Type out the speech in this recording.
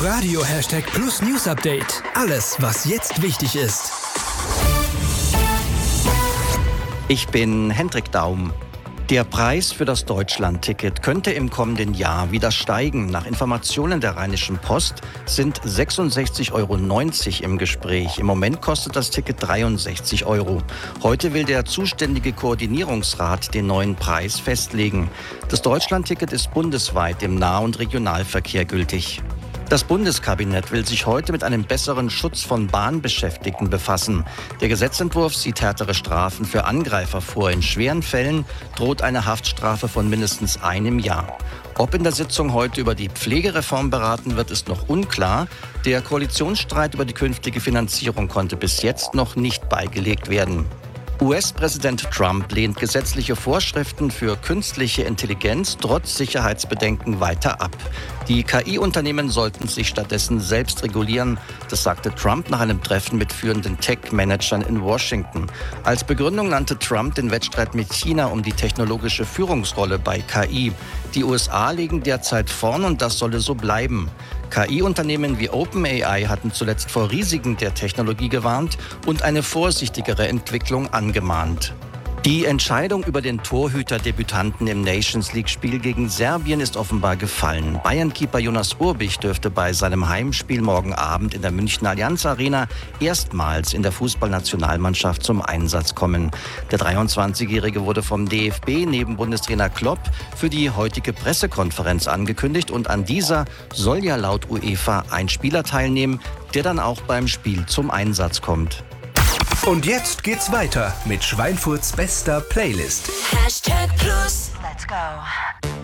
Radio #Plus News Update. Alles, was jetzt wichtig ist. Ich bin Hendrik Daum. Der Preis für das Deutschland-Ticket könnte im kommenden Jahr wieder steigen. Nach Informationen der Rheinischen Post sind 66,90 € im Gespräch. Im Moment kostet das Ticket 63 €. Heute will der zuständige Koordinierungsrat den neuen Preis festlegen. Das Deutschland-Ticket ist bundesweit im Nah- und Regionalverkehr gültig. Das Bundeskabinett will sich heute mit einem besseren Schutz von Bahnbeschäftigten befassen. Der Gesetzentwurf sieht härtere Strafen für Angreifer vor. In schweren Fällen droht eine Haftstrafe von mindestens einem Jahr. Ob in der Sitzung heute über die Pflegereform beraten wird, ist noch unklar. Der Koalitionsstreit über die künftige Finanzierung konnte bis jetzt noch nicht beigelegt werden. US-Präsident Trump lehnt gesetzliche Vorschriften für künstliche Intelligenz trotz Sicherheitsbedenken weiter ab. Die KI-Unternehmen sollten sich stattdessen selbst regulieren. Das sagte Trump nach einem Treffen mit führenden Tech-Managern in Washington. Als Begründung nannte Trump den Wettstreit mit China um die technologische Führungsrolle bei KI. Die USA liegen derzeit vorn und das solle so bleiben. KI-Unternehmen wie OpenAI hatten zuletzt vor Risiken der Technologie gewarnt und eine vorsichtigere Entwicklung angemahnt. Die Entscheidung über den Torhüter-Debütanten im Nations-League-Spiel gegen Serbien ist offenbar gefallen. Bayern-Keeper Jonas Urbich dürfte bei seinem Heimspiel morgen Abend in der Münchner Allianz Arena erstmals in der Fußballnationalmannschaft zum Einsatz kommen. Der 23-Jährige wurde vom DFB neben Bundestrainer Klopp für die heutige Pressekonferenz angekündigt und an dieser soll ja laut UEFA ein Spieler teilnehmen, der dann auch beim Spiel zum Einsatz kommt. Und jetzt geht's weiter mit Schweinfurts bester Playlist. #Plus. Let's go.